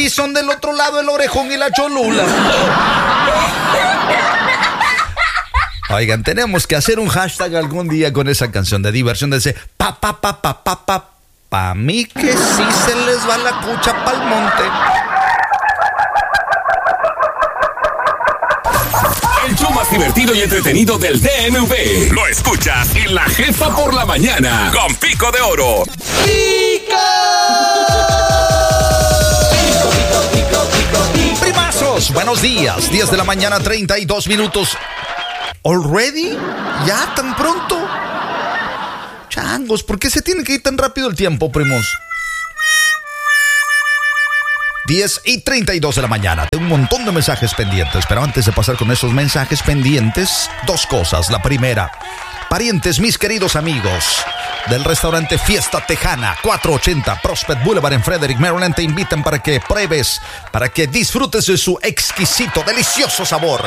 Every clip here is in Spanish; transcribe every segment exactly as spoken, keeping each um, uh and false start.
Y son del otro lado el Orejón y la Cholula. Oigan, tenemos que hacer un hashtag algún día con esa canción de diversión de ese pa pa pa pa pa pa. Pa' mí que sí se les va la cucha pa'l monte. El show más divertido y entretenido del D M V. Lo escuchas en La Jefa por la Mañana con Pico de Oro. ¡Pico! Primazos, buenos días. diez de la mañana, treinta y dos minutos. ¿Already? ¿Ya tan pronto? Changos, ¿por qué se tiene que ir tan rápido el tiempo, primos? diez y treinta y dos de la mañana. Tengo un montón de mensajes pendientes, pero antes de pasar con esos mensajes pendientes, dos cosas. La primera, parientes, mis queridos amigos del restaurante Fiesta Tejana, cuatrocientos ochenta Prospect Boulevard en Frederick, Maryland, te invitan para que pruebes, para que disfrutes de su exquisito, delicioso sabor.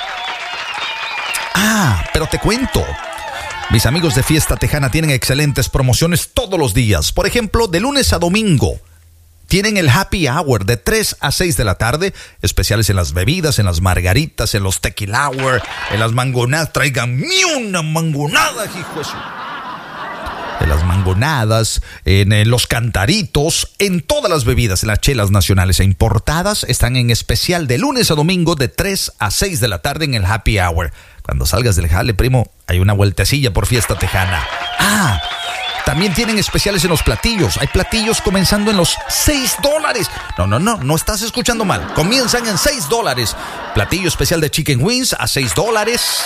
Ah, pero te cuento. Mis amigos de Fiesta Tejana tienen excelentes promociones todos los días. Por ejemplo, de lunes a domingo tienen el Happy Hour de tres a seis de la tarde. Especiales en las bebidas, en las margaritas, en los Tequila Hour, en las mangonadas. Tráiganme una mangonada, hijo de su... En las mangonadas, en, en los cantaritos, en todas las bebidas, en las chelas nacionales e importadas. Están en especial de lunes a domingo de tres a seis de la tarde en el Happy Hour. Cuando salgas del jale, primo, hay una vueltecilla por Fiesta Tejana. Ah, también tienen especiales en los platillos. Hay platillos comenzando en los seis dólares. No, no, no, no estás escuchando mal. Comienzan en seis dólares. Platillo especial de chicken wings a seis dólares.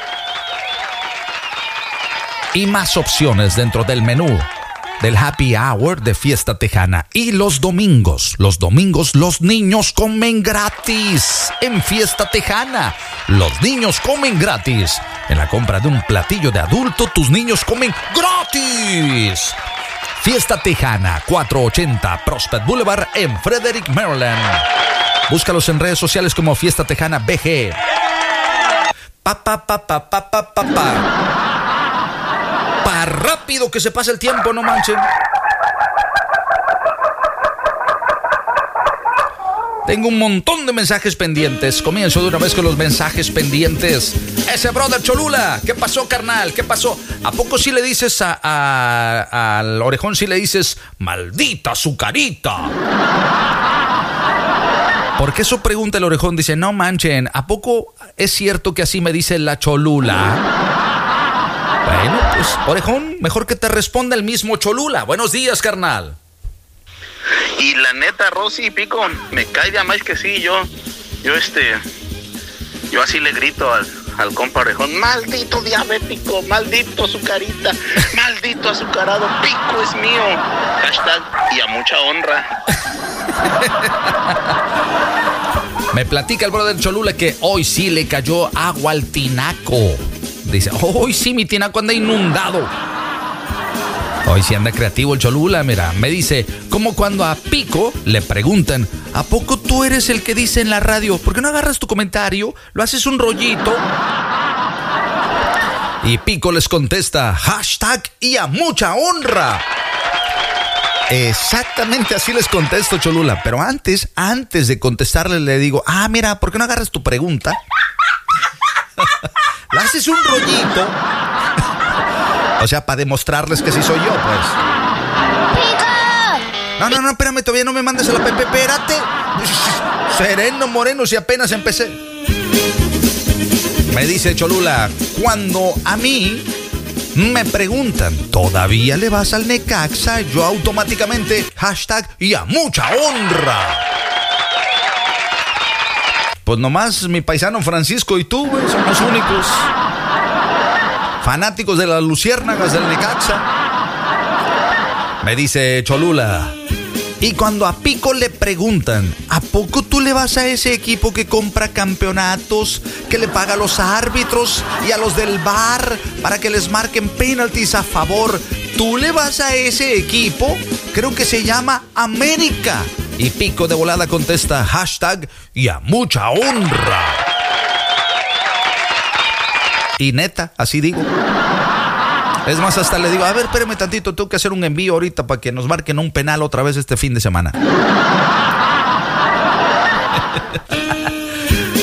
Y más opciones dentro del menú del Happy Hour de Fiesta Tejana. Y los domingos, los domingos los niños comen gratis en Fiesta Tejana. Los niños comen gratis. En la compra de un platillo de adulto, tus niños comen gratis. Fiesta Tejana, cuatrocientos ochenta Prospect Boulevard en Frederick, Maryland. Búscalos en redes sociales como Fiesta Tejana B G. Pa pa pa pa pa pa pa pa. Pa rápido que se pasa el tiempo, no manchen. Tengo un montón de mensajes pendientes. Comienzo de una vez con los mensajes pendientes. Ese brother Cholula, ¿qué pasó, carnal? ¿Qué pasó? ¿A poco sí le dices a, a, al Orejón, sí le dices maldita su carita? Porque eso pregunta el Orejón, dice, no manchen, ¿a poco es cierto que así me dice la Cholula? Bueno, pues, Orejón, mejor que te responda el mismo Cholula. Buenos días, carnal. Y la neta, Rosy y Pico, me cae de más que sí, yo, yo este, yo así le grito al, al compa Orejón, maldito diabético, maldito azucarita, maldito azucarado, Pico es mío. Hashtag y a mucha honra. Me platica el brother Cholula que hoy sí le cayó agua al tinaco. Dice, hoy sí mi tinaco anda inundado. Hoy sí anda creativo el Cholula, mira. Me dice, como cuando a Pico le preguntan, ¿a poco tú eres el que dice en la radio? ¿Por qué no agarras tu comentario? ¿Lo haces un rollito? Y Pico les contesta, hashtag y a mucha honra. Exactamente así les contesto, Cholula. Pero antes, antes de contestarle le digo, ah, mira, ¿por qué no agarras tu pregunta? ¿Le haces un rollito? O sea, para demostrarles que sí soy yo, pues. ¡Pico! No, no, no, espérame, todavía no me mandes a la Pepe, espérate. Sereno, moreno, si apenas empecé. Me dice Cholula, cuando a mí me preguntan, ¿todavía le vas al Necaxa? Yo automáticamente, hashtag y a mucha honra. Pues nomás mi paisano Francisco y tú, güey, son los únicos fanáticos de las luciérnagas del Necaxa. Me dice Cholula, y cuando a Pico le preguntan, ¿a poco tú le vas a ese equipo que compra campeonatos, que le paga a los árbitros y a los del V A R para que les marquen penaltis a favor? ¿Tú le vas a ese equipo? Creo que se llama América. Y Pico de volada contesta, hashtag y a mucha honra. Y neta, así digo. Es más, hasta le digo, a ver, espérame tantito, tengo que hacer un envío ahorita para que nos marquen un penal otra vez este fin de semana.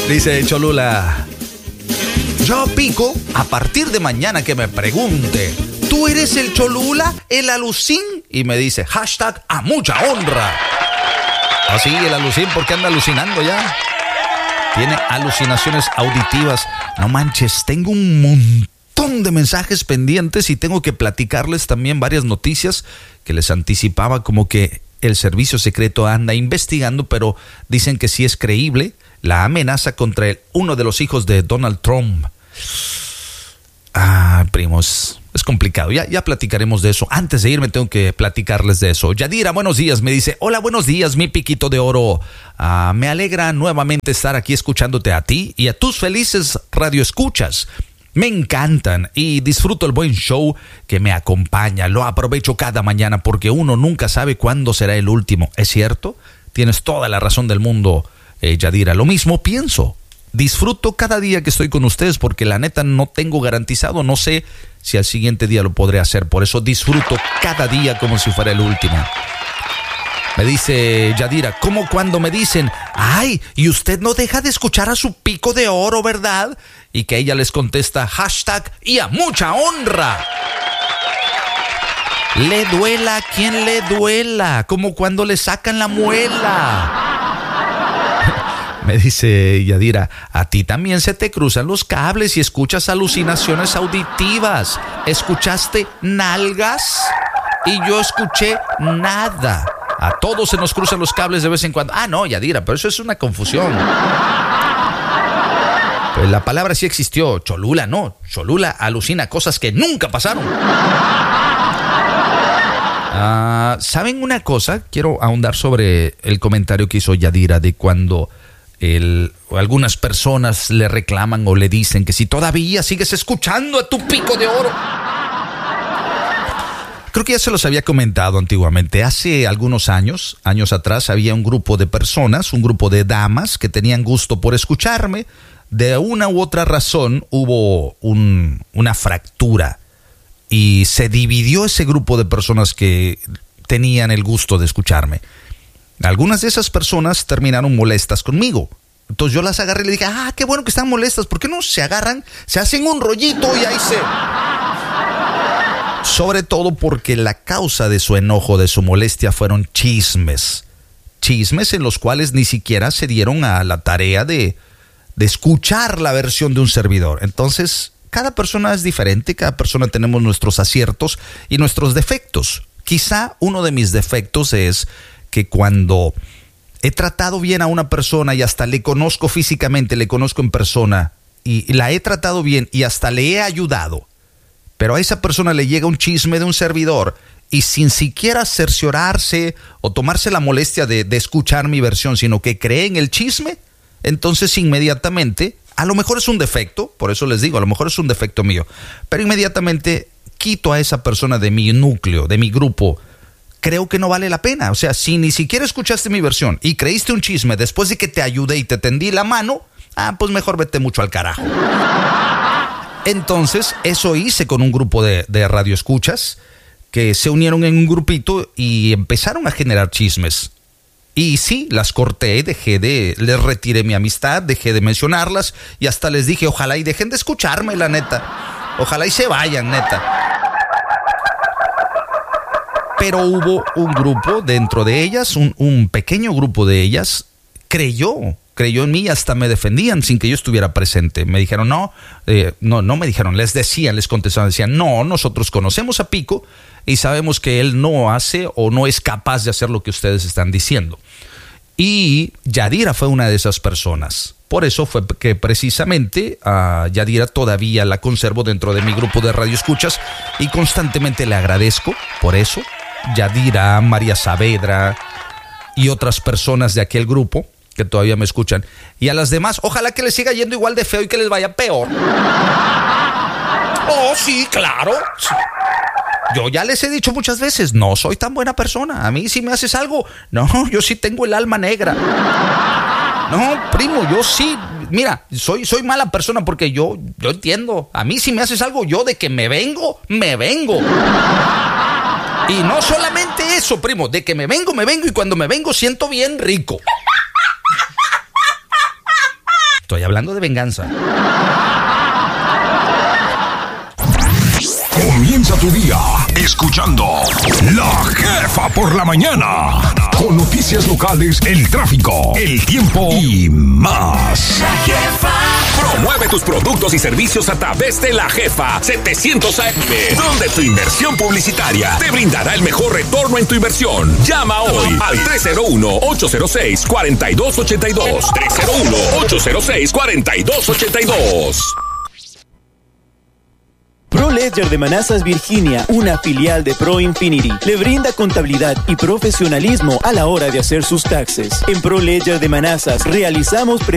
Dice Cholula: yo, Pico, a partir de mañana que me pregunte, ¿tú eres el Cholula, el alucín? Y me dice, hashtag a mucha honra. Así, el alucín, porque anda alucinando ya. Tiene alucinaciones auditivas. No manches, tengo un montón de mensajes pendientes y tengo que platicarles también varias noticias que les anticipaba, como que el servicio secreto anda investigando, pero dicen que sí es creíble la amenaza contra el, uno de los hijos de Donald Trump. Ah, primos, es complicado. Ya, ya platicaremos de eso. Antes de irme tengo que platicarles de eso. Yadira, buenos días. Me dice, hola, buenos días, mi Piquito de Oro. Ah, me alegra nuevamente estar aquí escuchándote a ti y a tus felices radioescuchas. Me encantan y disfruto el buen show que me acompaña. Lo aprovecho cada mañana porque uno nunca sabe cuándo será el último. ¿Es cierto? Tienes toda la razón del mundo, eh, Yadira. Lo mismo pienso. Disfruto cada día que estoy con ustedes porque la neta no tengo garantizado, no sé si al siguiente día lo podré hacer. Por eso disfruto cada día como si fuera el último. Me dice Yadira, como cuando me dicen, ay, y usted no deja de escuchar a su Pico de Oro, ¿verdad? Y que ella les contesta, hashtag y a mucha honra. Le duela a quien le duela, como cuando le sacan la muela. Me dice Yadira, a ti también se te cruzan los cables y escuchas alucinaciones auditivas. ¿Escuchaste nalgas? Y yo escuché nada. A todos se nos cruzan los cables de vez en cuando. Ah, no, Yadira, pero eso es una confusión. Pues la palabra sí existió. Cholula no. Cholula alucina cosas que nunca pasaron. Uh, ¿Saben una cosa? Quiero ahondar sobre el comentario que hizo Yadira de cuando el, algunas personas le reclaman o le dicen que si todavía sigues escuchando a tu Pico de Oro. Creo que ya se los había comentado antiguamente. Hace algunos años, años atrás, había un grupo de personas, un grupo de damas que tenían gusto por escucharme. De una u otra razón hubo un, una fractura y se dividió ese grupo de personas que tenían el gusto de escucharme. Algunas de esas personas terminaron molestas conmigo. Entonces yo las agarré y le dije, ah, qué bueno que están molestas. ¿Por qué no se agarran, se hacen un rollito y ahí se... Sobre todo porque la causa de su enojo, de su molestia, fueron chismes. Chismes en los cuales ni siquiera se dieron a la tarea de, de escuchar la versión de un servidor. Entonces, cada persona es diferente, cada persona tenemos nuestros aciertos y nuestros defectos. Quizá uno de mis defectos es que cuando he tratado bien a una persona y hasta le conozco físicamente, le conozco en persona y la he tratado bien y hasta le he ayudado, pero a esa persona le llega un chisme de un servidor y sin siquiera cerciorarse o tomarse la molestia de, de escuchar mi versión, sino que cree en el chisme, entonces inmediatamente, a lo mejor es un defecto, por eso les digo, a lo mejor es un defecto mío, pero inmediatamente quito a esa persona de mi núcleo, de mi grupo. Creo que no vale la pena. O sea, si ni siquiera escuchaste mi versión y creíste un chisme después de que te ayudé y te tendí la mano, ah, pues mejor vete mucho al carajo. Entonces, eso hice con un grupo de, de radioescuchas que se unieron en un grupito y empezaron a generar chismes. Y sí, las corté, dejé de, les retiré mi amistad, dejé de mencionarlas y hasta les dije, ojalá y dejen de escucharme, la neta. Ojalá y se vayan, neta. Pero hubo un grupo dentro de ellas, un, un pequeño grupo de ellas, creyó, creyó en mí y hasta me defendían sin que yo estuviera presente. Me dijeron, no, eh, no, no me dijeron, les decían, les contestaban, decían, no, nosotros conocemos a Pico y sabemos que él no hace o no es capaz de hacer lo que ustedes están diciendo. Y Yadira fue una de esas personas. Por eso fue que precisamente a Yadira todavía la conservo dentro de mi grupo de radioescuchas y constantemente le agradezco por eso. Yadira, María Saavedra y otras personas de aquel grupo que todavía me escuchan. Y a las demás, ojalá que les siga yendo igual de feo y que les vaya peor. Oh, sí, claro. Sí. Yo ya les he dicho muchas veces, no soy tan buena persona. A mí si me haces algo, no, yo sí tengo el alma negra. No, primo, yo sí, mira, soy, soy mala persona porque yo, yo entiendo. A mí si me haces algo, yo de que me vengo, me vengo. Y no solamente eso, primo, de que me vengo, me vengo y cuando me vengo siento bien rico. Estoy hablando de venganza. Comienza tu día escuchando La Jefa por la mañana. Con noticias locales, el tráfico, el tiempo y más. La Jefa. Promueve tus productos y servicios a través de La Jefa setecientos A M, donde tu inversión publicitaria te brindará el mejor retorno en tu inversión. Llama hoy al tres cero uno, ocho cero seis, cuatro dos ocho dos. tres cero uno, ocho cero seis, cuatro dos ocho dos. ProLedger de Manassas, Virginia, una filial de ProInfinity, le brinda contabilidad y profesionalismo a la hora de hacer sus taxes. En ProLedger de Manassas realizamos preparación